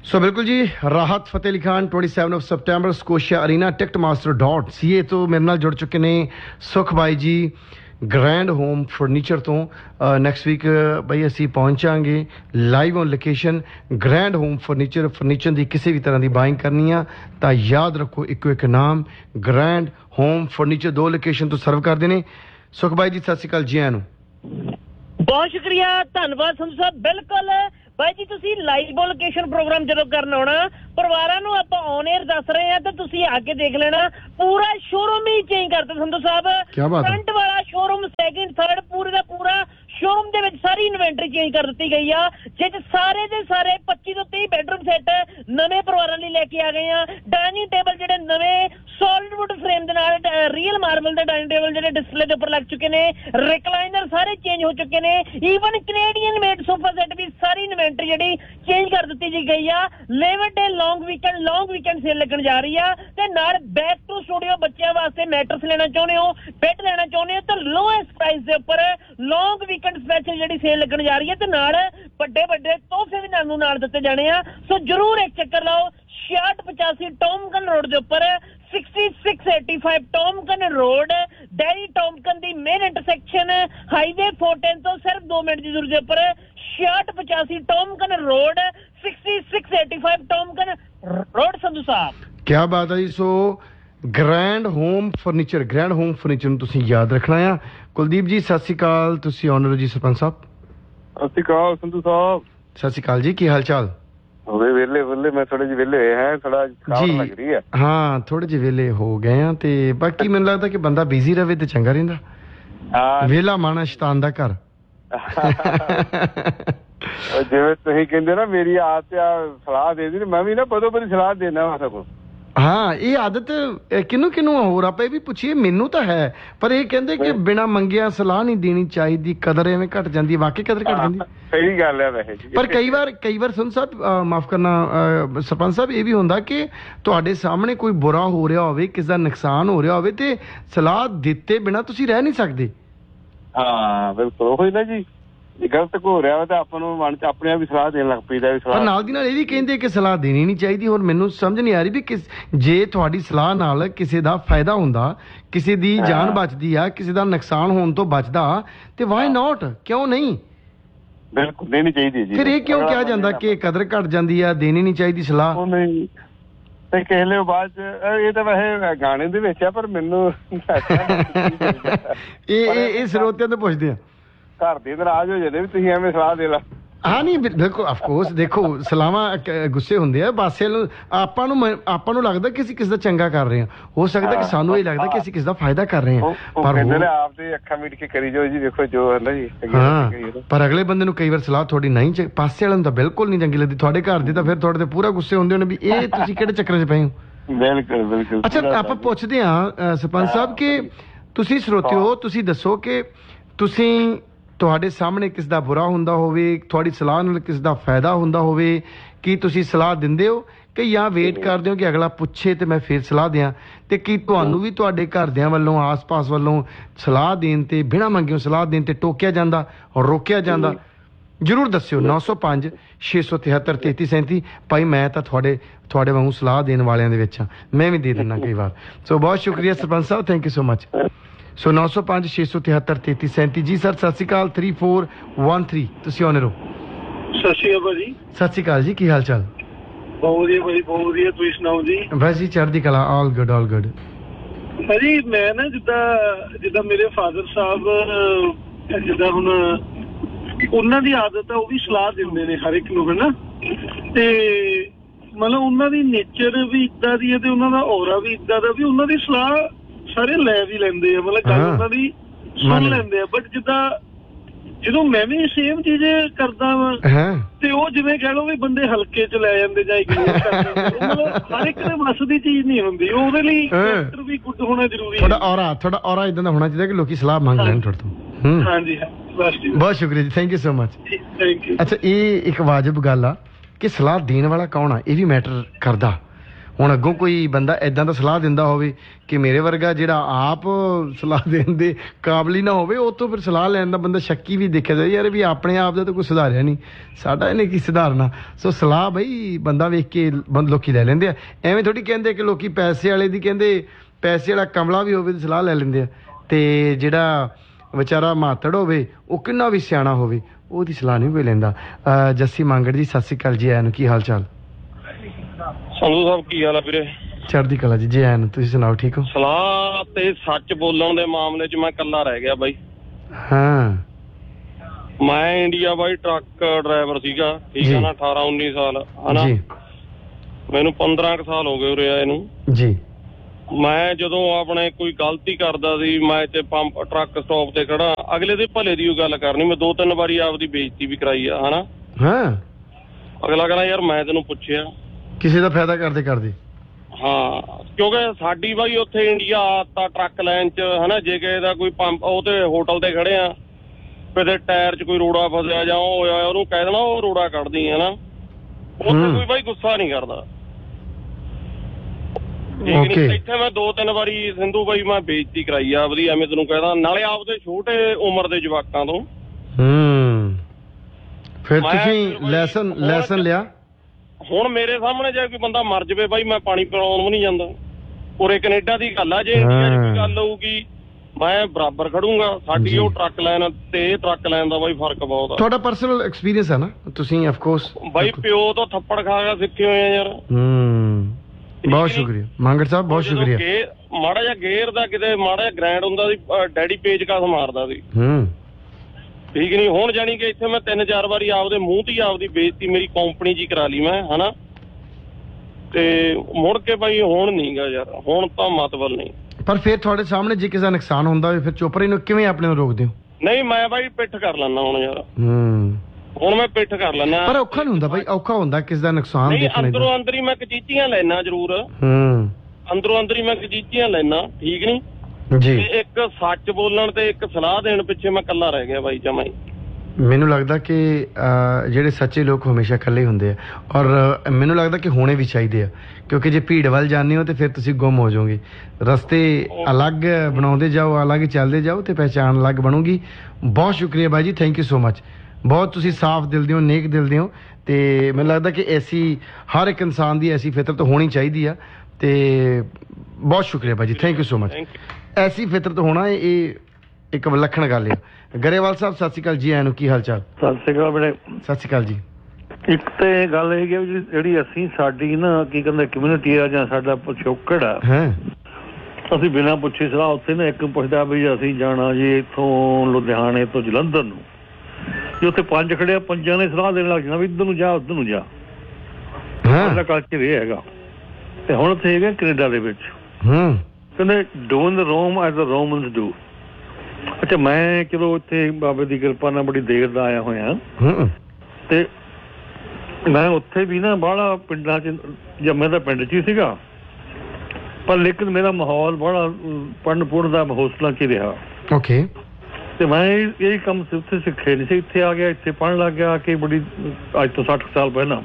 सो बिल्कुल जी, राहत फतेह अली खान 27 सितंबर Scotia arena ticketmaster.ca तो मेरे नाल जुड़ चुके ने सुख भाई जी ग्रैंड होम फर्नीचर तो नैक्सट वीक भाई असी पहुंचांगे live on location grand home furniture की किसी भी तरह की बाइंग करनी है तो याद रखो एक नाम ग्रैंड होम फर्नीचर 2 लोकेशन तो सर्व करते हैं। सुख भाई जी सत श्री अकाल जी आनू बहुत शुक्रिया धन्यवाद संधू साहब। बिल्कुल भाई जी तुसी लाइव लोकेशन प्रोग्राम जो करना होना परिवारां नूं आपां ऑन एयर दस रहे हैं तो तुसी आके देख लेना पूरा शोरूम ही चेंज करते संधू साहब। फ्रंट वाला शोरूम सैकेंड थर्ड पूरे का पूरा शोरूम दे विच सारी इन्वेंटरी चेंज कर दी गई आ जिस सारे दे सारे 25 तो 30 बेडरूम सेट नवे परिवारां लई लेके आ गए हैं। डाइनिंग टेबल जेडे नवे सॉलिड वुड फ्रेम दे नाल रियल मार्बल दे डाइनिंग टेबल जेडे डिस्प्ले दे ऊपर लग चुके ने रिक्लाइनर सारे चेंज हो चुके ने even Canadian made sofa set भी सारी इन्वेंटरी जेडी चेंज कर दी गई आ। Labour day long weekend cell लगन जा रही है ते नाल बैक टू स्टूडियो बच्चों वास्ते मैट्रेस लेना चाहते हो बेड लेना चाहते हो तो लोएस्ट प्राइस दे ऊपर long weekend special JD cell लगन जा रही है ते नाल बड़े बड़े तोहफे भी नाल दिते जाने आ। सो जरूर एक चक्कर लाओ 6685 टॉमकन रोड दे ऊपर 6685 टॉमकन रोड डेरी टॉमकन दी मेन इंटरसेक्शन हाईवे 410 तो सिर्फ 2 मिनट की दूरी दे ऊपर 6685 टॉमकन रोड 6685 टॉमकन रोड संधू साहब। क्या बात है जी। सो ग्रैंड होम फर्नीचर ਨੂੰ ਤੁਸੀਂ ਯਾਦ ਰੱਖਣਾ ਆ। ਕੁਲਦੀਪ ਜੀ ਸਤਿ ਸ਼੍ਰੀ ਅਕਾਲ, ਤੁਸੀਂ ਆਨਰ ਜੀ ਸਰਪੰਚ ਸਾਹਿਬ। ਸਤਿ ਸ਼੍ਰੀ ਅਕਾਲ ਸੰਧੂ ਸਾਹਿਬ। ਸਤਿ ਸ਼੍ਰੀ ਅਕਾਲ ਜੀ, ਕੀ ਹਾਲ ਚਾਲ? ਹੋਵੇ ਵੇਲੇ ਮੈਂ ਥੋੜੇ ਜਿਹੇ ਵੇਲੇ ਹੋਏ ਹੈ ਥੋੜਾ ਥਕਾਵਟ ਲੱਗ ਰਹੀ ਹੈ। ਹਾਂ ਥੋੜੇ ਜਿਹੇ ਵੇਲੇ ਹੋ ਗਏ ਆ ਤੇ ਬਾਕੀ ਮੈਨੂੰ ਲੱਗਦਾ ਕਿ ਬੰਦਾ ਬਿਜ਼ੀ ਰਵੇ ਤੇ ਚੰਗਾ ਰਹਿੰਦਾ। ਹਾਂ ਵੇਲਾ ਮਾਣਾ ਸ਼ੈਤਾਨ ਦਾ ਘਰ। ਜਿਵੇਂ ਤੁਸੀਂ ਕਹਿੰਦੇ ਨਾ ਮੇਰੀ ਆਦਤ ਆ ਸਲਾਹ ਦੇ ਦੀ ਮੈਂ ਵੀ ਨਾ ਬਦੋ ਬਦੀ ਸਲਾਹ ਦੇਣਾ ਵਾ ਸਗੋਂ। ਹਾਂ ਇਹ ਆਦਤ ਕਿਹਨੂੰ ਹੋਰ ਆਪਾਂ ਇਹ ਵੀ ਪੁੱਛੀਏ ਮੈਨੂੰ ਤਾਂ ਹੈ ਪਰ ਇਹ ਕਹਿੰਦੇ ਕਿ ਬਿਨਾਂ ਮੰਗਿਆ ਸਲਾਹ ਨਹੀਂ ਦੇਣੀ ਚਾਹੀਦੀ, ਕਦਰ ਐਵੇਂ ਘਟ ਜਾਂਦੀ ਹੈ। ਵਾਕਈ ਕਦਰ ਘਟ ਜਾਂਦੀ ਸਹੀ ਗੱਲ ਹੈ ਵੈਸੇ ਪਰ ਕਈ ਵਾਰ ਸੁਣ ਸਾਹਿਬ ਮਾਫ ਕਰਨਾ ਸਰਪੰਚ ਸਾਹਿਬ ਇਹ ਵੀ ਹੁੰਦਾ ਕਿ ਤੁਹਾਡੇ ਸਾਹਮਣੇ ਕੋਈ ਬੁਰਾ ਹੋ ਰਿਹਾ ਹੋਵੇ, ਕਿਸੇ ਦਾ ਨੁਕਸਾਨ ਹੋ ਰਿਹਾ ਹੋਵੇ ਤੇ ਸਲਾਹ ਦਿੱਤੇ ਬਿਨਾਂ ਤੁਸੀਂ ਰਹਿ ਨਹੀਂ ਸਕਦੇ। ਹਾਂ ਬਿਲਕੁਲ ਉਹੀ ਨਾ ਜੀ ਗਲਤ ਹੋ ਰਿਹਾ ਤਾਂ ਆਪਾਂ ਨੂੰ ਮਨ ਚ ਆਪਣੇ ਆਪ ਹੀ ਸਲਾਹ ਦੇਣ ਲੱਗ ਪਈਦਾ ਵੀ ਸਲਾਹ ਨਾਲ ਦੀ ਨਾਲ ਇਹ ਵੀ ਕਹਿੰਦੇ ਕਿ ਸਲਾਹ ਦੇਣੀ ਨਹੀਂ ਚਾਹੀਦੀ। ਹੋਰ ਮੈਨੂੰ ਸਮਝ ਨਹੀਂ ਆ ਰਹੀ ਵੀ ਜੇ ਤੁਹਾਡੀ ਸਲਾਹ ਨਾਲ ਕਿਸੇ ਦਾ ਫਾਇਦਾ ਹੁੰਦਾ, ਕਿਸੇ ਦੀ ਜਾਨ ਬਚਦੀ ਆ, ਕਿਸੇ ਦਾ ਨੁਕਸਾਨ ਹੋਣ ਤੋਂ ਬਚਦਾ ਤੇ ਵਾਈ ਨਾਟ, ਕਿਉਂ ਨਹੀਂ? ਬਿਲਕੁਲ ਦੇਣੀ ਚਾਹੀਦੀ ਜੀ। ਫਿਰ ਇਹ ਕਿਉਂ ਕਿਹਾ ਜਾਂਦਾ ਕਿ ਕਦਰ ਘਟ ਜਾਂਦੀ ਆ, ਦੇਣੀ ਨਹੀਂ ਚਾਹੀਦੀ ਸਲਾਹ? ਉਹ ਨਹੀਂ ਤੇ ਕਹਿਲੇ ਬਾਅਦ ਇਹ ਤਾਂ ਵੈਸੇ ਗਾਣੇ ਦੇ ਵਿੱਚ ਆ ਪਰ ਮੈਨੂੰ ਇਹ ਸਰੋਤਿਆਂ ਤੋਂ ਪੁੱਛਦੇ ਆ ਘਰ ਦੇ ਨਾਰਾਜ਼ ਹੋ ਜਾਂਦੇ ਵੀ ਤੁਸੀਂ ਐਵੇਂ ਸਲਾਹ ਦੇ ਲਾ। ਹਾਂ ਨਹੀਂ ਬਿਲਕੁਲ ਆਫਕੋਰਸ ਦੇਖੋ ਸਲਾਹਾਂ ਗੁੱਸੇ ਹੁੰਦੇ ਆ ਬਾਸੇ ਆਪਾਂ ਨੂੰ ਲੱਗਦਾ ਕਿ ਅਸੀਂ ਕਿਸੇ ਦਾ ਚੰਗਾ ਕਰ ਰਹੇ ਹਾਂ, ਹੋ ਸਕਦਾ ਕਿ ਸਾਨੂੰ ਇਹ ਲੱਗਦਾ ਕਿ ਅਸੀਂ ਕਿਸੇ ਦਾ ਫਾਇਦਾ ਕਰ ਰਹੇ ਹਾਂ ਪਰ ਆਪ ਦੇ ਅੱਖਾਂ ਮੀਟ ਕੇ ਕਰੀ ਜਾਓ ਜੀ ਦੇਖੋ ਜੋ ਹੈ ਨਾ ਜੀ। ਹਾਂ ਪਰ ਅਗਲੇ ਬੰਦੇ ਨੂੰ ਕਈ ਵਾਰ ਸਲਾਹ ਤੁਹਾਡੀ ਨਹੀਂ ਪਾਸੇ ਵਾਲੇ ਨੂੰ ਤਾਂ ਬਿਲਕੁਲ ਨਹੀਂ ਚੰਗੀ ਲੱਗਦੀ, ਤੁਹਾਡੇ ਘਰ ਦੇ ਤਾਂ ਫਿਰ ਤੁਹਾਡੇ ਤੇ ਪੂਰਾ ਗੁੱਸੇ ਹੁੰਦੇ ਹੋਣੇ ਵੀ ਇਹ ਤੁਸੀਂ ਕਿਹੜੇ ਚੱਕਰਾਂ 'ਚ ਪਏ ਹੋ। ਬਿਲਕੁਲ ਅੱਛਾ ਆਪਾਂ ਪੁੱਛਦੇ ਹਾਂ ਸਰਪੰਚ ਸਾਹਿਬ ਕਿ ਤੁਸੀਂ ਸਰੋਤੇ ਹੋ, ਤੁਸੀਂ ਦੱਸੋ ਕਿ ਤੁਸੀਂ ਤੁਹਾਡੇ ਸਾਹਮਣੇ ਕਿਸ ਦਾ ਬੁਰਾ ਹੁੰਦਾ ਹੋਵੇ, ਤੁਹਾਡੀ ਸਲਾਹ ਨਾਲ ਕਿਸ ਦਾ ਫਾਇਦਾ ਹੁੰਦਾ ਹੋਵੇ, ਕੀ ਤੁਸੀਂ ਸਲਾਹ ਦਿੰਦੇ ਹੋ ਕਿ ਜਾਂ ਵੇਟ ਕਰਦੇ ਹੋ ਕਿ ਅਗਲਾ ਪੁੱਛੇ ਤੇ ਮੈਂ ਫਿਰ ਸਲਾਹ ਦਿਆਂ? ਤੇ ਕੀ ਤੁਹਾਨੂੰ ਵੀ ਤੁਹਾਡੇ ਘਰਦਿਆਂ ਵੱਲੋਂ ਆਸ-ਪਾਸ ਵੱਲੋਂ ਸਲਾਹ ਦੇਣ ਤੇ ਬਿਨਾਂ ਮੰਗਿਓ ਸਲਾਹ ਦੇਣ ਤੇ ਟੋਕਿਆ ਜਾਂਦਾ ਔਰ ਰੋਕਿਆ ਜਾਂਦਾ? ਜ਼ਰੂਰ ਦੱਸਿਓ 905 673 3337। ਭਾਈ ਮੈਂ ਤਾਂ ਤੁਹਾਡੇ ਵਾਂਗੂ ਸਲਾਹ ਦੇਣ ਵਾਲਿਆਂ ਦੇ ਵਿੱਚ ਹਾਂ, ਮੈਂ ਵੀ ਦੇ ਦਿੰਦਾ ਕਈ ਵਾਰ। ਸੋ ਬਹੁਤ ਸ਼ੁਕਰੀਆ ਸਰਪੰਚ ਸਾਹਿਬ, ਥੈਂਕ ਯੂ ਸੋ ਮਚ। ਸੋ 905 673 3337 ਜੀ ਸਰ ਸਤਿ ਸ਼੍ਰੀ ਅਕਾਲ 3413 ਤੁਸੀਂ ਆਨਰ ਹੋ। ਸਤਿ ਸ਼੍ਰੀ ਅਕਾਲ ਜੀ। ਸਤਿ ਸ਼੍ਰੀ ਅਕਾਲ ਜੀ, ਕੀ ਹਾਲ ਚਾਲ? ਬਹੁਤ ਵਧੀਆ ਭਾਜੀ, ਬਹੁਤ ਵਧੀਆ, ਤੁਸੀਂ ਸੁਣਾਓ ਜੀ? ਬਸ ਜੀ ਚੜ੍ਹਦੀ ਕਲਾ, ਆਲ ਗੁੱਡ। ਭਾਜੀ ਮੈਂ ਨਾ ਜਿੱਦਾਂ ਮੇਰੇ ਫਾਦਰ ਸਾਹਿਬ ਜਿੱਦਾਂ ਹੁਣ ਉਹਨਾਂ ਦੀ ਆਦਤ ਆ ਉਹ ਵੀ ਸਲਾਹ ਦਿੰਦੇ ਨੇ ਹਰ ਇੱਕ ਨੂੰ ਹੈ ਨਾ, ਤੇ ਮਤਲਬ ਉਹਨਾਂ ਦੀ ਨੇਚਰ ਵੀ ਇੱਦਾਂ ਦੀ ਹੈ ਤੇ ਉਹਨਾਂ ਦਾ ਔਰਾ ਵੀ ਇੱਦਾਂ ਦਾ ਵੀ ਉਹਨਾਂ ਦੀ ਸਲਾਹ ਸਾਰੇ ਲੈ ਵੀ ਲੈਂਦੇ ਆ, ਮਤਲਬ ਗੱਲ ਉਹਨਾਂ ਦੀ ਸੁਣ ਲੈਂਦੇ ਆ। ਬਟ ਜਦੋਂ ਮੈਂ ਵੀ ਸੇਮ ਚੀਜ਼ ਕਰਦਾ ਵਾ ਤੇ ਉਹ ਜਿਵੇਂ ਕਹਿ ਲਓ ਵੀ ਬੰਦੇ ਹਲਕੇ ਚ ਲੈ ਜਾਂਦੇ ਜਾਂ ਇਗਨੋਰ ਕਰ ਜਾਂਦੇ, ਮਤਲਬ ਹਰ ਇੱਕ ਦੇ ਵੱਸ ਦੀ ਚੀਜ਼ ਨਹੀਂ ਹੁੰਦੀ, ਉਹਦੇ ਲਈ ਕੈਰੈਕਟਰ ਵੀ ਗੁੱਡ ਹੋਣਾ ਜ਼ਰੂਰੀ ਹੈ। ਤੁਹਾਡਾ ਔਰਾ ਇਦਾਂ ਦਾ ਹੋਣਾ ਚਾਹੀਦਾ ਕਿ ਲੋਕੀ ਸਲਾਹ ਮੰਗ ਲੈਣ ਤੁਹਾਡੇ ਤੋਂ। ਹਾਂਜੀ ਬਹੁਤ ਸ਼ੁਕਰੀਆ ਜੀ, thank you so much. Thank you. ਅੱਛਾ ਇਹ ਇੱਕ ਵਾਜਬ ਗੱਲ ਆ ਕਿ ਸਲਾਹ ਦੇਣ ਵਾਲਾ ਕੌਣ ਆ ਇਹ ਵੀ ਮੈਟਰ ਕਰਦਾ। ਹੁਣ ਅੱਗੋਂ ਕੋਈ ਬੰਦਾ ਇਦਾਂ ਦਾ ਸਲਾਹ ਦਿੰਦਾ ਹੋਵੇ ਕਿ ਮੇਰੇ ਵਰਗਾ ਜਿਹੜਾ ਆਪ ਸਲਾਹ ਦੇਣ ਦੇ ਕਾਬਲ ਹੀ ਨਾ ਹੋਵੇ, ਉਹ ਤੋਂ ਫਿਰ ਸਲਾਹ ਲੈਣ ਦਾ ਬੰਦਾ ਸ਼ੱਕੀ ਵੀ ਦੇਖਿਆ ਜਾਏ, ਯਾਰ ਵੀ ਆਪਣੇ ਆਪ ਦਾ ਤਾਂ ਕੋਈ ਸੁਧਾਰਿਆ ਨਹੀਂ, ਸਾਡਾ ਇਹਨੇ ਕੀ ਸੁਧਾਰਨਾ। ਸੋ ਸਲਾਹ ਬਈ ਬੰਦਾ ਵੇਖ ਕੇ ਲੋਕੀ ਲੈ ਲੈਂਦੇ ਆ। ਐਵੇਂ ਥੋੜੀ ਕਹਿੰਦੇ ਕਿ ਲੋਕੀ ਪੈਸੇ ਵਾਲੇ ਦੀ, ਕਹਿੰਦੇ ਪੈਸੇ ਵਾਲਾ ਕਮਲਾ ਵੀ ਹੋਵੇ ਤਾਂ ਸਲਾਹ ਲੈ ਲੈਂਦੇ ਆ, ਤੇ ਜਿਹੜਾ ਵਿਚਾਰਾ ਮਾਤੜ ਹੋਵੇ ਉਹ ਕਿੰਨਾ ਵੀ ਸਿਆਣਾ ਹੋਵੇ ਉਹਦੀ ਸਲਾਹ ਨਹੀਂ ਕੋਈ ਲੈਂਦਾ। ਜੱਸੀ ਮੰਗੜ ਜੀ, ਸਤਿ ਸ਼੍ਰੀ ਅਕਾਲ ਜੀ, ਆਇਆਂ ਨੂੰ, ਕੀ ਹਾਲ ਚਾਲ? ਸੰਧੂ ਸਾਹਿਬ ਕੀ ਹਾਲ ਆ ਵੀਰੇ? ਚੜ੍ਹਦੀ ਕਲਾ ਜੀ, ਜੀ ਆਇਆਂ ਨੂੰ, ਤੁਸੀਂ ਸੁਣਾਓ, ਠੀਕ ਹੋ? ਸਲਾਹ ਤੇ ਸੱਚ ਬੋਲਣ ਦੇ ਮਾਮਲੇ 'ਚ ਮੈਂ ਇਕੱਲਾ ਰਹਿ ਗਿਆ ਬਾਈ। ਹਾਂ, ਮੈਂ ਇੰਡੀਆ ਬਾਈ ਟਰੱਕ ਡਰਾਈਵਰ ਸੀਗਾ, ਠੀਕ ਆ ਨਾ, 18-19 ਸਾਲ ਹਨਾ। ਮੈਨੂੰ 15 ਕੁ ਸਾਲ ਹੋ ਗਏ ਉਰੇ ਆਏ ਨੂੰ ਜੀ। ਮੈਂ ਜਦੋਂ ਆਪਣੇ ਕੋਈ ਗਲਤੀ ਕਰਦਾ ਸੀ, ਮੈਂ ਇੱਥੇ ਪੰਪ ਟਰੱਕ ਸਟਾਪ ਤੇ ਖੜਾ, ਅਗਲੇ ਦੇ ਭਲੇ ਦੀ ਉਹ ਗੱਲ ਕਰਨੀ, ਮੈਂ 2-3 ਵਾਰੀ ਆਪਦੀ ਬੇਇੱਜ਼ਤੀ ਵੀ ਕਰਾਈ ਆ ਹਨਾ। ਹਾਂ, ਅਗਲਾ ਕਹਿੰਦਾ ਯਾਰ ਮੈਂ ਤੈਨੂੰ ਪੁੱਛਿਆ, ਕਿਸੇ ਦਾ ਫਾਇਦਾ ਕਰਦੇ ਕਰਦੇ। ਹਾਂ, ਕਿਉਂਕਿ ਸਾਡੀ ਬਾਈ ਉੱਥੇ ਇੰਡੀਆ ਤਾਂ ਟਰੱਕ ਲਾਈਨ 'ਚ ਹਨਾ, ਜੇ ਕਿਸੇ ਦਾ ਕੋਈ ਪੰਪ, ਉਹ ਤੇ ਹੋਟਲ ਤੇ ਖੜੇ ਆ, ਕਿਤੇ ਟਾਇਰ 'ਚ ਕੋਈ ਰੋੜਾ ਫਸਿਆ ਜਾਂ ਉਹ ਹੋਇਆ, ਉਹਨੂੰ ਕਹਿ ਦੇਣਾ ਉਹ ਰੋੜਾ ਕੱਢਦੀ ਹਨਾ। ਉੱਥੇ ਕੋਈ ਬਾਈ ਗੁੱਸਾ ਨਹੀਂ ਕਰਦਾ, ਠੀਕ ਨੀ। ਇੱਥੇ ਮੈਂ 2-3 ਵਾਰੀ ਸਿੰਧੂ ਬਾਈ ਮੈਂ ਬੇਇੱਜ਼ਤੀ ਕਰਾਈ ਆ ਆਪਦੀ, ਐਵੇਂ ਤੈਨੂੰ ਕਹਿਦਾ, ਨਾਲੇ ਆਪਦੇ ਛੋਟੇ ਉਮਰ ਦੇ ਜਵਾਕਾਂ ਤੋਂ। ਫਿਰ ਤੁਸੀਂ ਲੈਸਨ ਲਿਆ? ਹੁਣ ਮੇਰੇ ਸਾਹਮਣੇ ਜੇ ਕੋਈ ਬੰਦਾ ਮਰ ਜਾਵੇ ਬਾਈ, ਮੈਂ ਪਾਣੀ ਪਿਲਾਉਣ ਵੀ ਨਹੀਂ ਜਾਂਦਾ। ਉਰੇ ਕੈਨੇਡਾ ਦੀ ਗੱਲ ਆ, ਜੇ ਇੰਡੀਆ 'ਚ ਕੋਈ ਗੱਲ ਹੋਊਗੀ ਮੈਂ ਬਰਾਬਰ ਖੜੂੰਗਾ। ਸਾਡੀ ਉਹ ਟਰੱਕ ਲਾਈਨ ਤੇ ਇਹ ਟਰੱਕ ਲਾਈਨ ਦਾ ਬਾਈ ਫਰਕ ਬਹੁਤ ਆ। ਤੁਹਾਡਾ ਪਰਸਨਲ ਐਕਸਪੀਰੀਅੰਸ ਹੈ ਨਾ, ਤੁਸੀਂ ਆਫ ਕੋਰਸ ਬਾਈ ਪਿਓ ਤੋਂ ਥੱਪੜ ਖਾ ਕੇ ਸਿੱਖੇ ਹੋਏ ਆ ਯਾਰ। ਬਹੁਤ ਸ਼ੁਕਰੀਆ ਮੰਗੜ ਸਾਹਿਬ, ਬਹੁਤ ਸ਼ੁਕਰੀਆ। ਮਾੜਾ ਜਿਹਾ ਗੇਅਰ ਦਾ ਕਿਤੇ ਮਾੜਾ ਜਿਹਾ ਗ੍ਰੈਂਡ ਹੁੰਦਾ ਸੀ, ਡੈਡੀ ਪੇਚਕਸ ਮਾਰਦਾ ਸੀ, ਠੀਕ ਨੀ। ਹੁਣ ਜਾਣੀ ਕਿ ਇੱਥੇ ਮੈਂ 3-4 ਵਾਰੀ ਆਪਦੇ ਮੂੰਹ ਤੇ ਆਪਦੀ ਬੇਇੱਜ਼ਤੀ ਮੇਰੀ ਕੰਪਨੀ 'ਚ ਹੀ ਕਰਾ ਲਈ ਮੈਂ ਹਨਾ, ਤੇ ਮੁੜ ਕੇ ਬਾਈ ਹੁਣ ਨੀ ਗਾ ਯਾਰ, ਹੁਣ ਤਾਂ ਮਤਲਬ ਨਹੀਂ। ਪਰ ਫਿਰ ਤੁਹਾਡੇ ਸਾਹਮਣੇ ਜੇ ਕਿਸੇ ਦਾ ਨੁਕਸਾਨ ਹੁੰਦਾ ਹੋਵੇ, ਫਿਰ ਚੁੱਪ ਰਹੀ ਨੂੰ ਕਿਵੇਂ ਆਪਣੇ ਨੂੰ ਰੋਕਦੇ ਹੋ? ਨਹੀਂ ਮੈਂ ਬਾਈ ਪਿੱਠ ਕਰ ਲੈਣਾ ਹੁਣ ਯਾਰ, ਹੁਣ ਮੈਂ ਪਿੱਠ ਕਰ ਲੈਣਾ। ਪਰ ਔਖਾ ਨਹੀਂ ਹੁੰਦਾ ਬਾਈ? ਔਖਾ ਹੁੰਦਾ ਕਿਸੇ ਦਾ ਨੁਕਸਾਨ ਦੇਖਣਾ। ਅੰਦਰੋਂ ਅੰਦਰ ਹੀ ਮੈਂ ਕਚੀਚੀਆਂ ਲੈਣਾ ਜ਼ਰੂਰ, ਅੰਦਰੋਂ ਅੰਦਰ ਹੀ ਮੈਂ ਕਚੀਚੀਆਂ ਲੈਣਾ, ਠੀਕ ਨੀ ਜੀ। ਇੱਕ ਸੱਚ ਬੋਲਣ ਤੇ ਇੱਕ ਸਲਾਹ ਦੇਣ ਪਿੱਛੇ ਮੈਂ ਇਕੱਲਾ ਰਹਿ ਗਿਆ ਬਾਈ ਜਮਾਂ ਹੀ। ਮੈਨੂੰ ਲੱਗਦਾ ਕਿ ਜਿਹੜੇ ਸੱਚੇ ਲੋਕ ਹਮੇਸ਼ਾ ਇਕੱਲੇ ਹੁੰਦੇ ਆ, ਔਰ ਮੈਨੂੰ ਲੱਗਦਾ ਕਿ ਹੋਣੇ ਵੀ ਚਾਹੀਦੇ ਆ, ਕਿਉਂਕਿ ਜੇ ਭੀੜ ਵੱਲ ਜਾਂਦੇ ਹੋ ਤੇ ਫਿਰ ਤੁਸੀਂ ਗੁੰਮ ਹੋ ਜਾਓਗੇ। ਰਸਤੇ ਅਲੱਗ ਬਣਾਉਂਦੇ ਜਾਓ, ਅਲੱਗ ਚੱਲਦੇ ਜਾਓ ਤੇ ਪਹਿਚਾਣ ਅਲੱਗ ਬਣੂਗੀ। ਬਹੁਤ ਸ਼ੁਕਰੀਆ ਬਾਈ ਜੀ, ਥੈਂਕ ਯੂ ਸੋ ਮਚ। ਬਹੁਤ ਤੁਸੀਂ ਸਾਫ਼ ਦਿਲ ਦੇ ਹੋ, ਨੇਕ ਦਿਲ ਦੇ ਹੋ, ਤੇ ਮੈਨੂੰ ਲੱਗਦਾ ਕਿ ਐਸੀ ਹਰ ਇੱਕ ਇਨਸਾਨ ਦੀ ਐਸੀ ਫਿਤਰਤ ਹੋਣੀ ਚਾਹੀਦੀ ਆ। ਤੇ ਬਹੁਤ ਸ਼ੁਕਰੀਆ ਬਾਈ ਜੀ, ਥੈਂਕ ਯੂ ਸੋ ਮਚ। ਐਸੀ ਫਿਤਰਤ ਹੋਣਾ ਇਹ ਇੱਕ ਵਿਲੱਖਣ ਗੱਲ ਆ। ਗਰੇਵਾਲ ਸਾਹਿਬ ਸਤਿ ਸ਼੍ਰੀ ਅਕਾਲ ਜੀ, ਆਇਆਂ ਨੂੰ, ਕੀ ਹਾਲ ਚਾਲ? ਸਤਿ ਸ਼੍ਰੀ ਅਕਾਲ ਬੇਟੇ। ਸਤਿ ਸ਼੍ਰੀ ਅਕਾਲ ਜੀ। ਇੱਕ ਤੇ ਗੱਲ ਇਹ ਹੈ ਜਿਹੜੀ ਅਸੀਂ ਸਾਡੀ ਨਾ ਕੀ ਕਹਿੰਦੇ ਕਮਿਊਨਿਟੀ ਆ ਜਾਂ ਸਾਡਾ ਪਿਛੋਕੜ ਆ, ਅਸੀਂ ਬਿਨਾਂ ਪੁੱਛੇ ਸਲਾਹ ਉੱਥੇ ਨਾ ਇੱਕ ਪੁੱਛਦਾ ਵੀ ਅਸੀਂ ਜਾਣਾ ਜੀ ਇੱਥੋਂ ਲੁਧਿਆਣੇ ਤੋਂ ਜਲੰਧਰ ਨੂੰ, ਜੇ ਉੱਥੇ 5 ਖੜੇ ਆ, 5 ਨੇ ਸਲਾਹ ਦੇਣ ਲੱਗ ਜਾਣਾ ਵੀ ਇੱਧਰ ਨੂੰ ਜਾ ਉੱਧਰ ਨੂੰ ਜਾ। ਸਾਡਾ ਕਲਚਰ ਇਹ ਹੈਗਾ। ਤੇ ਹੁਣ ਉੱਥੇ ਹੈਗਾ ਕੈਨੇਡਾ ਦੇ ਵਿੱਚ, ਕਹਿੰਦੇ doing the Rome as the ਰੋਮਨਸ do. ਅੱਛਾ, ਮੈਂ ਚਲੋ ਇੱਥੇ ਬਾਬੇ ਦੀ ਕਿਰਪਾ ਨਾਲ ਬੜੀ ਦੇਰ ਦਾ ਆਇਆ ਹੋਇਆ, ਤੇ ਮੈਂ ਉੱਥੇ ਵੀ ਨਾ ਬਾਹਲਾ ਪਿੰਡਾਂ 'ਚ ਜੰਮਿਆ ਤਾਂ ਪਿੰਡ 'ਚ ਹੀ ਸੀਗਾ, ਪਰ ਲੇਕਿਨ ਮੇਰਾ ਮਾਹੌਲ ਬੜਾ ਪੜ੍ਹਨ ਪੁੜ੍ਹਨ ਦਾ ਹੋਸਟਲਾਂ 'ਚ ਹੀ ਰਿਹਾ। ਓਕੇ। ਤੇ ਮੈਂ ਇਹ ਕੰਮ ਉੱਥੇ ਸਿੱਖੇ ਨਹੀਂ ਸੀ, ਇੱਥੇ ਆ ਗਿਆ, ਇੱਥੇ ਪੜ੍ਹਨ ਲੱਗ ਗਿਆ ਕਿ ਬੜੀ ਅੱਜ ਤੋਂ 60 ਸਾਲ ਪਹਿਲਾਂ।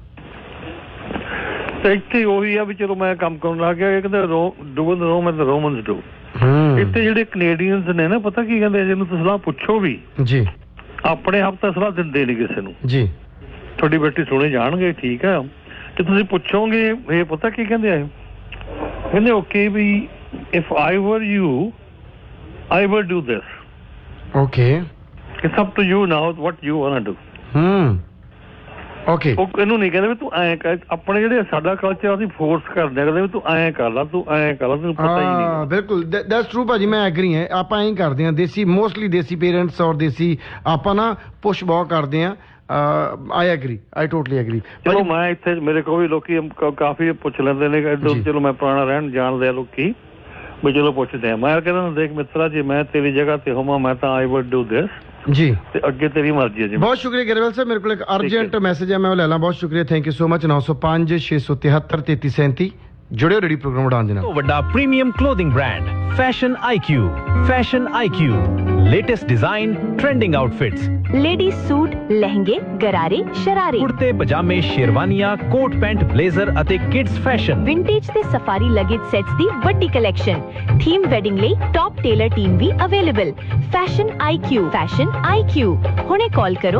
ਤੇ ਇੱਥੇ ਉਹੀ ਆ ਵੀ ਚਲੋ ਮੈਂ ਕੰਮ ਕਰਨ ਲੱਗ ਗਿਆ, ਕਹਿੰਦੇ doing the Rome as the ਰੋਮਨਸ do. ਇੱਥੇ ਜਿਹੜੇ ਕੈਨੇਡੀਅਨਸ ਨੇ ਨਾ, ਪਤਾ ਕੀ ਕਹਿੰਦੇ, ਜਿਹਨੂੰ ਤੁਸੀਂ ਸਲਾਹ ਪੁੱਛੋ ਵੀ ਜੀ, ਆਪਣੇ ਆਪ ਤਾਂ ਸਲਾਹ ਦਿੰਦੇ ਨਹੀਂ ਕਿਸੇ ਨੂੰ ਜੀ। ਤੁਹਾਡੀ ਬੇਟੀ ਸੁਣੇ ਜਾਣਗੇ, ਠੀਕ ਆ, ਤੇ ਤੁਸੀਂ ਪੁੱਛੋਗੇ ਇਹ ਪਤਾ ਕੀ ਕਹਿੰਦੇ ਆ, ਕਹਿੰਦੇ ਓਕੇ ਵੀ ਇਫ ਆਈ ਵਰ you I would do this. Okay, it's up to you now what you want to do. Okay, ਉਹ ਇਹਨੂੰ ਨਹੀਂ ਕਹਿੰਦੇ ਵੀ ਤੂੰ ਐਂ ਕਰ। ਆਪਣੇ ਜਿਹੜੇ ਸਾਡਾ ਕਲਚਰ ਅਸੀਂ ਫੋਰਸ ਕਰਦੇ ਆ, ਕਹਿੰਦੇ ਵੀ ਤੂੰ ਐਂ ਕਰ ਲਾ, ਤੂੰ ਐਂ ਕਰ ਲਾ, ਤੈਨੂੰ ਪਤਾ ਹੀ ਨਹੀਂ। ਬਿਲਕੁਲ, ਦੈਟਸ ਟਰੂ ਭਾਜੀ, ਮੈਂ ਐਗਰੀ ਹਾਂ। ਆਪਾਂ ਐਂ ਕਰਦੇ ਹਾਂ, ਦੇਸੀ ਮੋਸਟਲੀ ਦੇਸੀ ਪੇਰੈਂਟਸ ਔਰ ਦੇਸੀ ਆਪਾਂ ਨਾ ਪੁਸ਼ ਬਹੁਤ ਕਰਦੇ ਹਾਂ। I agree, I totally agri. ਚਲੋ ਮੈਂ ਇੱਥੇ ਮੇਰੇ ਕੋਲ ਵੀ ਲੋਕੀ ਕਾਫੀ ਪੁੱਛ ਲੈਂਦੇ ਨੇ, ਚਲੋ ਮੈਂ ਪੁਰਾਣਾ ਰਹਿਣ ਜਾਣਦੇ ਆ ਲੋਕੀ, ਵੀ ਚਲੋ ਪੁੱਛਦੇ ਆ। ਮੈਂ ਕਹਿੰਦਾ ਦੇਖ ਮਿੱਤਰਾ, ਜੇ ਮੈਂ ਤੇਰੀ ਜਗ੍ਹਾ ਤੇ ਹੋਵਾਂ ਮੈਂ ਤਾਂ ਆਈ ਵੁਡ ਡੂ ਦਿਸ ਜੀ, ਤੇ ਅੱਗੇ ਤੇਰੀ ਮਰਜ਼ੀ ਹੈ ਜੀ। ਬਹੁਤ ਸ਼ੁਕਰੀਆ ਗਰੇਵਾਲ ਸਾਹਿਬ, ਮੇਰੇ ਕੋਲ ਇੱਕ ਅਰਜੈਂਟ ਮੈਸੇਜ ਹੈ, ਮੈਂ ਉਹ ਲੈ ਲਾਂ। ਬਹੁਤ ਸ਼ੁਕਰੀਆ, thank you so much. 905 673 3337 ਜੁੜਿਓ ready programme ਉਡਾਣ ਦੇ ਨਾਲ। ਵੱਡਾ premium clothing brand fashion IQ। Fashion IQ latest design, trending outfits, ladies suit, लहंगे, गरारे, शरारे, कुर्ते पजामे, शेरवानियां, कोट पैंट, ब्लेजर ਅਤੇ किड्स फैशन, विंटेज ਤੇ सफारी लगेज सेट्स ਦੀ ਵੱਡੀ ਕਲੈਕਸ਼ਨ, ਥੀਮ ਵੈਡਿੰਗ ਲਈ ਟੌਪ ਟੇਲਰ ਟੀਮ ਵੀ ਅਵੇਲੇਬਲ। फैशन IQ ਹੁਣੇ ਕਾਲ ਕਰੋ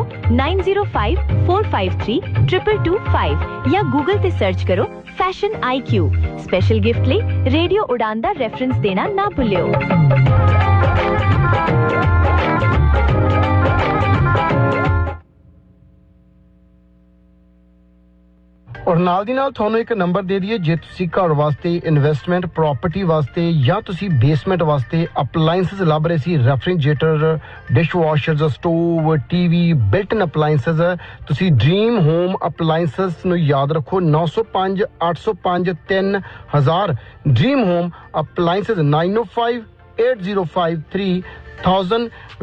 9054532225 ਜਾਂ ਗੂਗਲ ਤੇ ਸਰਚ ਕਰੋ फैशन IQ। स्पेशल गिफ्ट ਲਈ ਰੇਡੀਓ ਉਡਾਨ ਦਾ ਰੈਫਰੈਂਸ ਦੇਣਾ ਨਾ ਭੁੱਲਿਓ। ਔਰ ਨਾਲ ਦੀ ਨਾਲ ਤੁਹਾਨੂੰ ਇੱਕ ਨੰਬਰ ਦੇ ਦਈਏ, ਜੇ ਤੁਸੀਂ ਘਰ ਵਾਸਤੇ ਇਨਵੈਸਟਮੈਂਟ, ਪ੍ਰਾਪਰਟੀ ਵਾਸਤੇ ਜਾਂ ਤੁਸੀਂ ਬੇਸਮੈਂਟ ਵਾਸਤੇ ਅਪਲਾਈਐਂਸਸ ਲੱਭ ਰਹੇ ਸੀ, ਰੈਫਰੀਜਰੇਟਰ, ਡਿਸ਼ਵਾਸ਼ਰਸ, ਸਟੋਵ, ਟੀਵੀ, ਬਿਲਟ ਇਨ ਅਪਲਾਈਐਂਸਸ, ਤੁਸੀਂ ਡ੍ਰੀਮ ਹੋਮ ਅਪਲਾਈਐਂਸਸ ਨੂੰ ਯਾਦ ਰੱਖੋ 905 805 3000। Dream home appliances 905 805 3000।